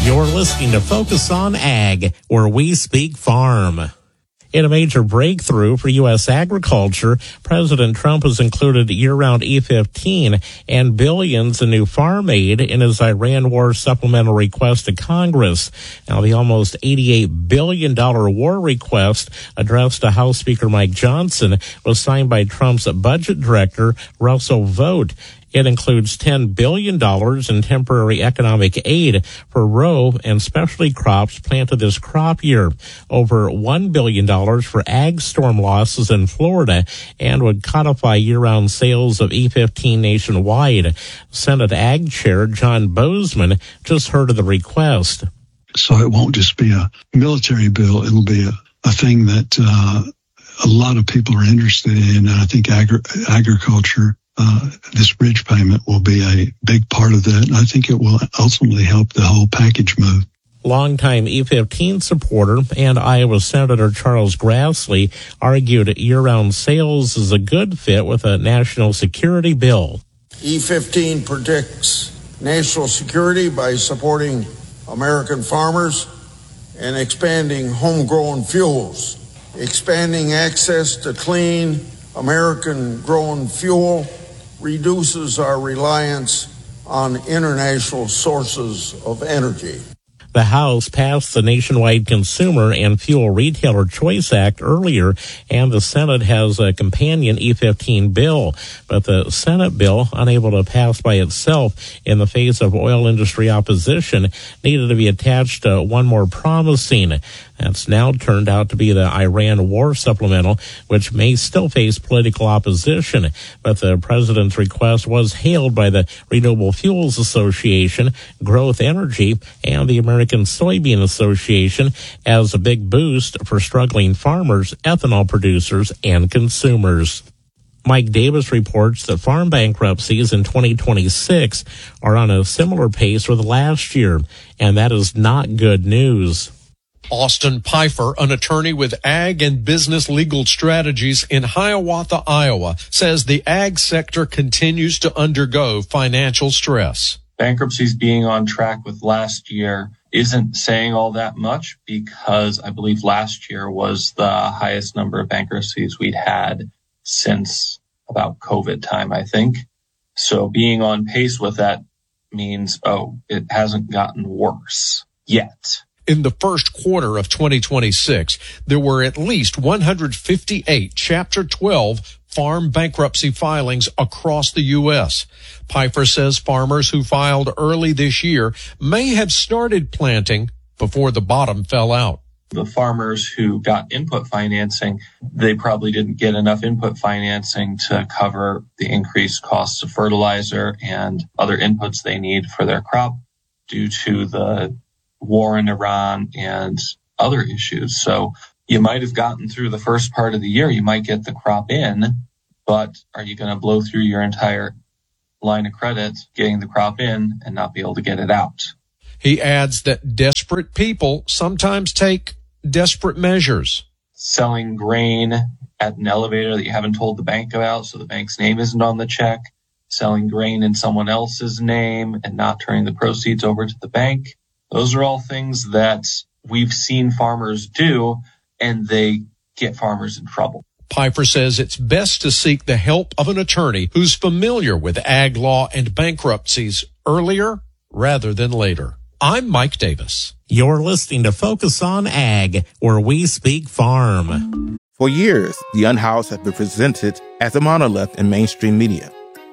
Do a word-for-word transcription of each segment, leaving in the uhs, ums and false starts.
You're listening to Focus on Ag, where we speak farm. In a major breakthrough for U S agriculture, President Trump has included year-round E fifteen and billions in new farm aid in his Iran war supplemental request to Congress. Now, the almost eighty-eight billion dollars war request addressed to House Speaker Mike Johnson was signed by Trump's budget director, Russell Vought. It includes ten billion dollars in temporary economic aid for row and specialty crops planted this crop year, over one billion dollars for ag storm losses in Florida, and would codify year-round sales of E fifteen nationwide. Senate Ag Chair John Boozman just heard of the request. So it won't just be a military bill. It'll be a, a thing that uh, a lot of people are interested in, and I think agri- agriculture Uh, this bridge payment will be a big part of that, and I think it will ultimately help the whole package move. Longtime E fifteen supporter and Iowa Senator Charles Grassley argued year-round sales is a good fit with a national security bill. E fifteen protects national security by supporting American farmers and expanding homegrown fuels, expanding access to clean American-grown fuel reduces our reliance on international sources of energy. The House passed the Nationwide Consumer and Fuel Retailer Choice Act earlier, and the Senate has a companion E fifteen bill. But the Senate bill, unable to pass by itself in the face of oil industry opposition, needed to be attached to one more promising. That's now turned out to be the Iran war supplemental, which may still face political opposition. But the president's request was hailed by the Renewable Fuels Association, Growth Energy, and the American Soybean Association as a big boost for struggling farmers, ethanol producers, and consumers. Mike Davis reports that farm bankruptcies in twenty twenty-six are on a similar pace for the last year, and that is not good news. Austin Pfeiffer, an attorney with Ag and Business Legal Strategies in Hiawatha, Iowa, says the ag sector continues to undergo financial stress. Bankruptcies being on track with last year isn't saying all that much because I believe last year was the highest number of bankruptcies we'd had since about COVID time, I think. So being on pace with that means, oh, it hasn't gotten worse yet. In the first quarter of twenty twenty-six, there were at least one hundred fifty-eight Chapter twelve farm bankruptcy filings across the U S. Pfeiffer says farmers who filed early this year may have started planting before the bottom fell out. The farmers who got input financing, they probably didn't get enough input financing to cover the increased costs of fertilizer and other inputs they need for their crop due to the war in Iran and other issues. So you might have gotten through the first part of the year. You might get the crop in, but are you going to blow through your entire line of credit getting the crop in and not be able to get it out? He adds that desperate people sometimes take desperate measures. Selling grain at an elevator that you haven't told the bank about, so the bank's name isn't on the check. Selling grain in someone else's name and not turning the proceeds over to the bank. Those are all things that we've seen farmers do, and they get farmers in trouble. Pfeiffer says it's best to seek the help of an attorney who's familiar with ag law and bankruptcies earlier rather than later. I'm Mike Davis. You're listening to Focus on Ag, where we speak farm. For years, the Unhoused has been presented as a monolith in mainstream media.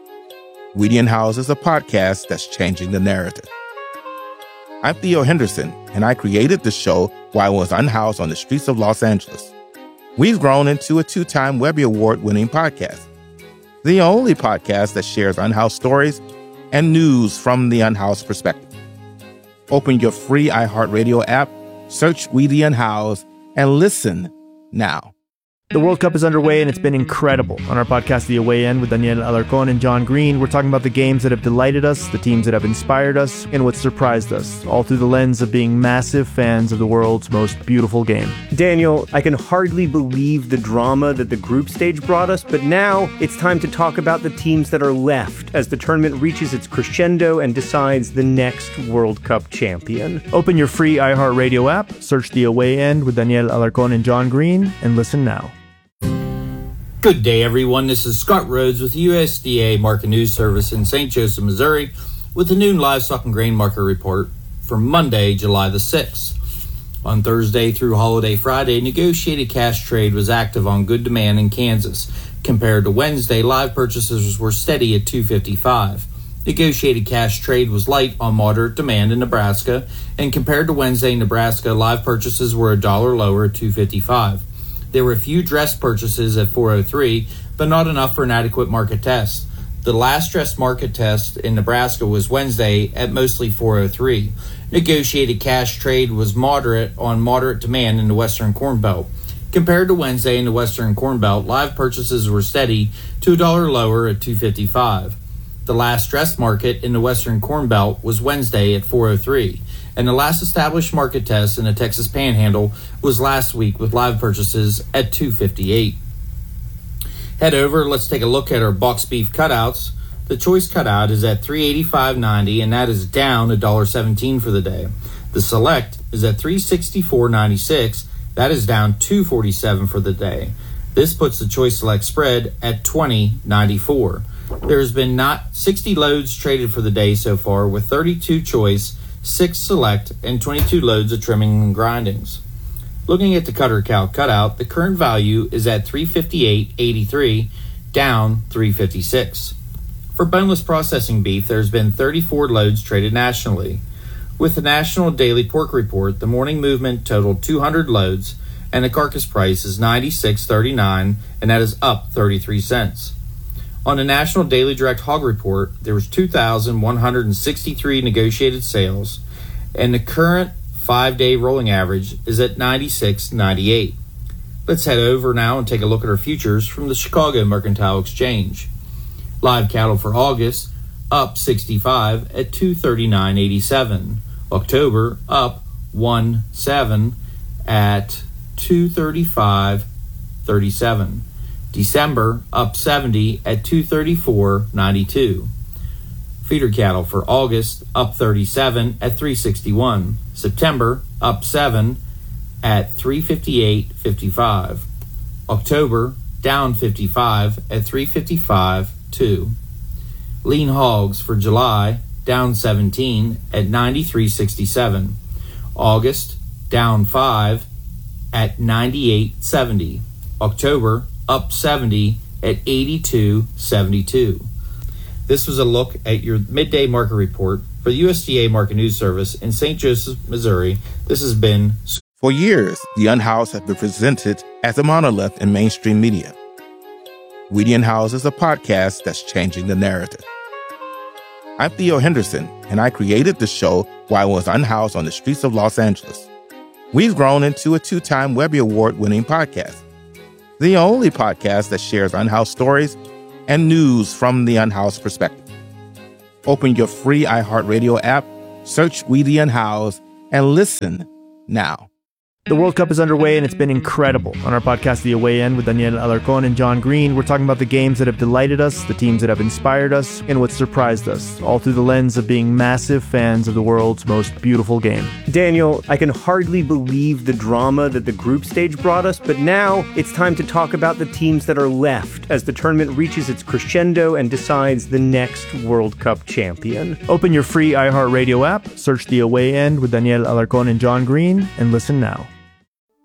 We the Unhoused is a podcast that's changing the narrative. I'm Theo Henderson, and I created the show while I was unhoused on the streets of Los Angeles. We've grown into a two-time Webby Award-winning podcast, the only podcast that shares unhoused stories and news from the unhoused perspective. Open your free iHeartRadio app, search We the Unhoused, and listen now. The World Cup is underway and it's been incredible. On our podcast, The Away End, with Daniel Alarcón and John Green, we're talking about the games that have delighted us, the teams that have inspired us, and what surprised us, all through the lens of being massive fans of the world's most beautiful game. Daniel, I can hardly believe the drama that the group stage brought us, but now it's time to talk about the teams that are left as the tournament reaches its crescendo and decides the next World Cup champion. Open your free iHeartRadio app, search The Away End with Daniel Alarcón and John Green, and listen now. Good day, everyone. This is Scott Rhodes with U S D A Market News Service in Saint Joseph, Missouri, with the noon livestock and grain market report for Monday, July the sixth. On Thursday through holiday Friday, negotiated cash trade was active on good demand in Kansas. Compared to Wednesday, live purchases were steady at two fifty-five. Negotiated cash trade was light on moderate demand in Nebraska, and compared to Wednesday, Nebraska live purchases were a dollar lower at two fifty-five. There were a few dress purchases at four oh three, but not enough for an adequate market test. The last dress market test in Nebraska was Wednesday at mostly four oh three. Negotiated cash trade was moderate on moderate demand in the Western Corn Belt. Compared to Wednesday in the Western Corn Belt, live purchases were steady to a dollar lower at two fifty-five. The last dress market in the Western Corn Belt was Wednesday at four oh three. And the last established market test in the Texas Panhandle was last week with live purchases at two fifty-eight. Head over, let's take a look at our box beef cutouts. The choice cutout is at three eighty-five ninety, and that is down one dollar seventeen for the day. The select is at three sixty-four ninety-six, that is down two forty-seven for the day. This puts the choice select spread at twenty ninety-four. There has been not sixty loads traded for the day so far, with thirty-two choice, six select, and twenty-two loads of trimming and grindings. Looking at the cutter cow cutout, the current value is at three fifty-eight eighty-three, down three fifty-six. For boneless processing beef, there's been thirty-four loads traded nationally. With the National Daily Pork Report, the morning movement totaled two hundred loads, and the carcass price is ninety-six thirty-nine, and that is up thirty-three cents. On the National Daily Direct Hog Report, there was two thousand one hundred sixty-three negotiated sales, and the current five-day rolling average is at ninety-six ninety-eight. Let's head over now and take a look at our futures from the Chicago Mercantile Exchange. Live cattle for August, up sixty-five at two thirty-nine eighty-seven. October, up one seven at two thirty-five thirty-seven. December, up seventy at two thirty-four ninety-two. Feeder cattle for August, up thirty-seven at three sixty-one. September, up seven at three fifty-eight fifty-five. October, down fifty-five at three fifty-five two. Lean hogs for July, down seventeen at ninety-three sixty-seven. August, down five at ninety-eight seventy. October, up seventy at eighty-two seventy-two. This was a look at your midday market report for the U S D A Market News Service in Saint Joseph, Missouri. This has been... For years, the Unhoused have been presented as a monolith in mainstream media. Weedy and House is a podcast that's changing the narrative. I'm Theo Henderson, and I created the show while I was unhoused on the streets of Los Angeles. We've grown into a two-time Webby Award-winning podcast. The only podcast that shares unhoused stories and news from the unhoused perspective. Open your free iHeartRadio app, search Weedy and House, and listen now. The World Cup is underway and it's been incredible. On our podcast, The Away End, with Daniel Alarcón and John Green, we're talking about the games that have delighted us, the teams that have inspired us, and what surprised us, all through the lens of being massive fans of the world's most beautiful game. Daniel, I can hardly believe the drama that the group stage brought us, but now it's time to talk about the teams that are left as the tournament reaches its crescendo and decides the next World Cup champion. Open your free iHeartRadio app, search The Away End with Daniel Alarcón and John Green, and listen now.